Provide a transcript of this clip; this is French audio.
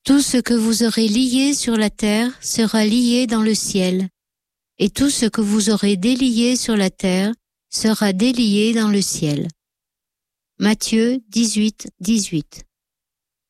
Tout ce que vous aurez lié sur la terre sera lié dans le ciel, et tout ce que vous aurez délié sur la terre sera délié dans le ciel. Matthieu 18, 18.